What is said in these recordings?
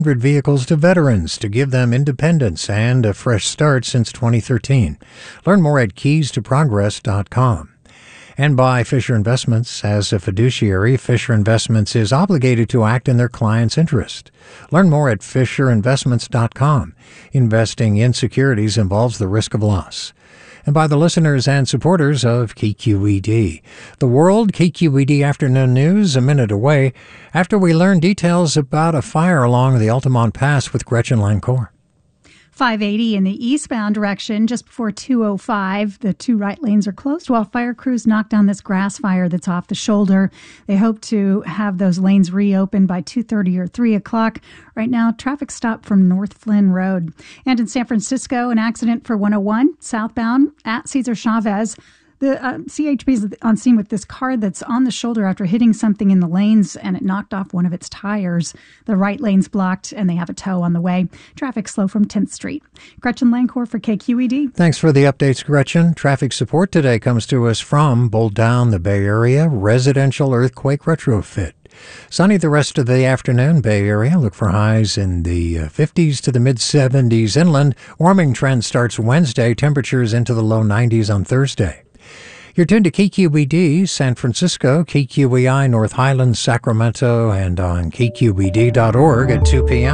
vehicles to veterans to give them independence and a fresh start since 2013. Learn more at keystoprogress.com. And by Fisher Investments. As a fiduciary, Fisher Investments is obligated to act in their client's interest. Learn more at fisherinvestments.com. Investing in securities involves the risk of loss. And by the listeners and supporters of KQED. The World KQED Afternoon News a minute away after we learn details about a fire along the Altamont Pass with Gretchen Lancourt. 580 in the eastbound direction just before 205. The two right lanes are closed while fire crews knock down this grass fire that's off the shoulder. They hope to have those lanes reopened by 2:30 or 3 o'clock. Right now, traffic stop from North Flynn Road. And in San Francisco, an accident for 101 southbound at Cesar Chavez. The CHP is on scene with this car that's on the shoulder after hitting something in the lanes, and it knocked off one of its tires. The right lane's blocked, and they have a tow on the way. Traffic slow from 10th Street. Gretchen Lancourt for KQED. Thanks for the updates, Gretchen. Traffic support today comes to us from Bold Down, the Bay Area residential earthquake retrofit. Sunny the rest of the afternoon, Bay Area. Look for highs in the 50s to the mid-70s inland. Warming trend starts Wednesday. Temperatures into the low 90s on Thursday. You're tuned to KQED, San Francisco, KQEI, North Highlands, Sacramento, and on kqed.org at 2 p.m.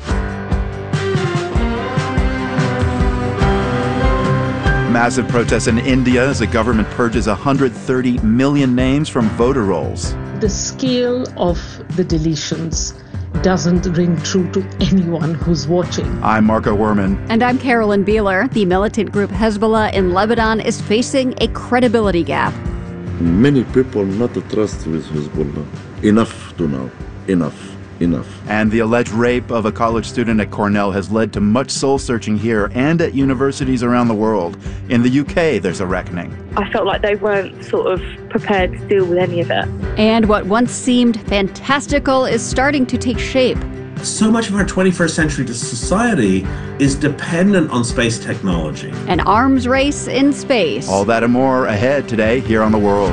Massive protests in India as the government purges 130 million names from voter rolls. The scale of the deletions doesn't ring true to anyone who's watching. I'm Marco Werman. And I'm Carolyn Beeler. The militant group Hezbollah in Lebanon is facing a credibility gap. Many people not to trust with Hezbollah. Enough to know. Enough. And the alleged rape of a college student at Cornell has led to much soul-searching here and at universities around the world. In the UK, there's a reckoning. I felt like they weren't sort of prepared to deal with any of it. And what once seemed fantastical is starting to take shape. So much of our 21st century society is dependent on space technology. An arms race in space. All that and more ahead today here on The World.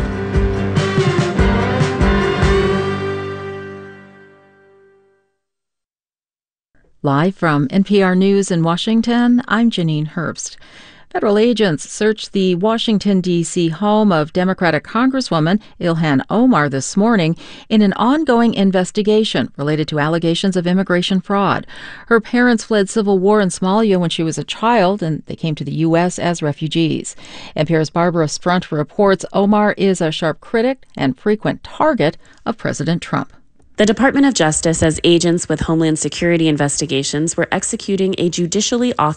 Live from NPR News in Washington, I'm Janine Herbst. Federal agents searched the Washington, D.C. home of Democratic Congresswoman Ilhan Omar this morning in an ongoing investigation related to allegations of immigration fraud. Her parents fled civil war in Somalia when she was a child, and they came to the U.S. as refugees. NPR's Barbara Sprunt reports Omar is a sharp critic and frequent target of President Trump. The Department of Justice says agents with Homeland Security investigations were executing a judicially authorized